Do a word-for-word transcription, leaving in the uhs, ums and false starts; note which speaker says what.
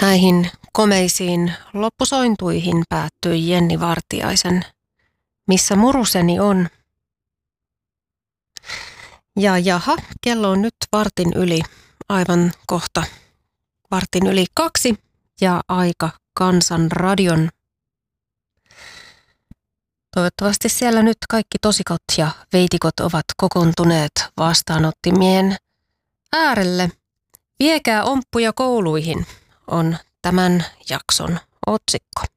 Speaker 1: Näihin komeisiin loppusointuihin päättyi Jenni Vartiaisen Missä muruseni on? Ja jaha, kello on nyt vartin yli, aivan kohta vartin yli kaksi ja aika Kansan radion. Toivottavasti siellä nyt kaikki tosikot ja veitikot ovat kokoontuneet vastaanottimien äärelle. Viekää omppuja kouluihin on tämän jakson otsikko.